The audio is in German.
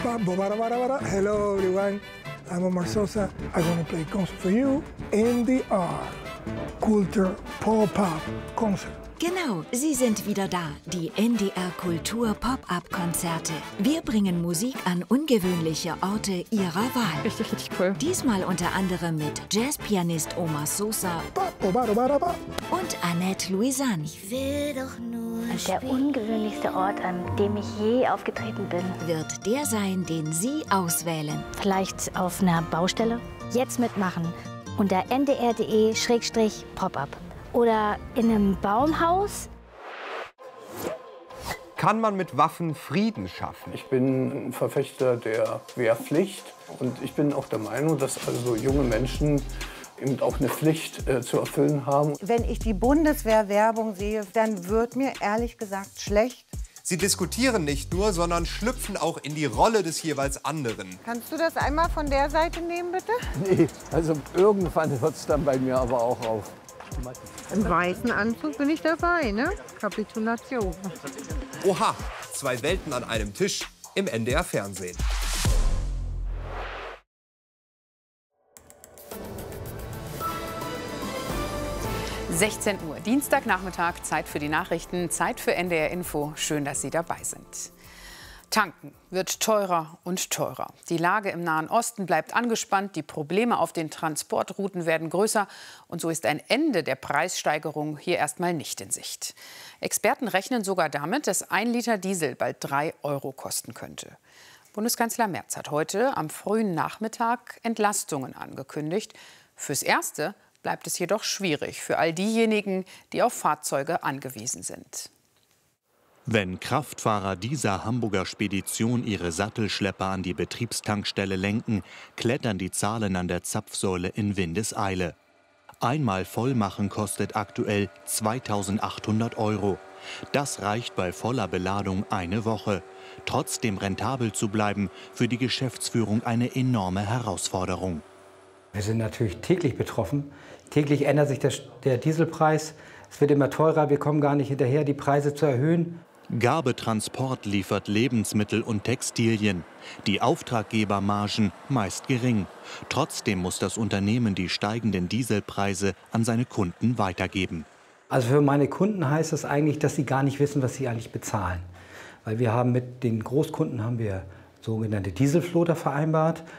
Hello everyone, I'm Omar Sosa. I'm going to play concert for you. NDR, Kultur Pop-Up Concert. Genau, sie sind wieder da, die NDR Kultur Pop-Up-Konzerte. Wir bringen Musik an ungewöhnliche Orte ihrer Wahl. Richtig cool. Diesmal unter anderem mit Jazzpianist Omar Sosa und Annette Louisanne. Ich will doch nur Der ungewöhnlichste Ort, an dem ich je aufgetreten bin. Wird der sein, den Sie auswählen. Vielleicht auf einer Baustelle? Jetzt mitmachen. Unter ndr.de/pop-up. Oder in einem Baumhaus? Kann man mit Waffen Frieden schaffen? Ich bin ein Verfechter der Wehrpflicht und ich bin auch der Meinung, dass also junge Menschen eben auch eine Pflicht zu erfüllen haben. Wenn ich die Bundeswehr-Werbung sehe, dann wird mir ehrlich gesagt schlecht. Sie diskutieren nicht nur, sondern schlüpfen auch in die Rolle des jeweils anderen. Kannst du das einmal von der Seite nehmen, bitte? Nee, also irgendwann hört es dann bei mir aber auch auf. Im weißen Anzug bin ich dabei, ne? Kapitulation. Oha, zwei Welten an einem Tisch im NDR-Fernsehen. Uhr, Dienstagnachmittag, Zeit für die Nachrichten, Zeit für NDR Info. Schön, dass Sie dabei sind. Tanken wird teurer und teurer. Die Lage im Nahen Osten bleibt angespannt, die Probleme auf den Transportrouten werden größer und so ist ein Ende der Preissteigerung hier erstmal nicht in Sicht. Experten rechnen sogar damit, dass 1 Liter Diesel bald 3 Euro kosten könnte. Bundeskanzler Merz hat heute am frühen Nachmittag Entlastungen angekündigt. Fürs Erste bleibt es jedoch schwierig für all diejenigen, die auf Fahrzeuge angewiesen sind. Wenn Kraftfahrer dieser Hamburger Spedition ihre Sattelschlepper an die Betriebstankstelle lenken, klettern die Zahlen an der Zapfsäule in Windeseile. Einmal vollmachen kostet aktuell 2.800 Euro. Das reicht bei voller Beladung eine Woche. Trotzdem rentabel zu bleiben, für die Geschäftsführung eine enorme Herausforderung. Wir sind natürlich täglich betroffen. Täglich ändert sich der Dieselpreis. Es wird immer teurer, wir kommen gar nicht hinterher, die Preise zu erhöhen. Gabetransport liefert Lebensmittel und Textilien. Die Auftraggebermargen meist gering. Trotzdem muss das Unternehmen die steigenden Dieselpreise an seine Kunden weitergeben. Also für meine Kunden heißt das eigentlich, dass sie gar nicht wissen, was sie eigentlich bezahlen. Weil wir haben mit den Großkunden sogenannte Dieselfloater vereinbart.